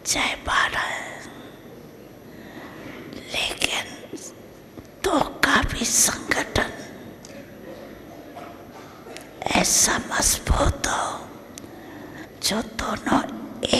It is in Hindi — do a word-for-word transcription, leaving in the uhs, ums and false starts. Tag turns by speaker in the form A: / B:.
A: जय भारत। लेकिन दो का भी संगठन ऐसा मजबूत हो जो दोनों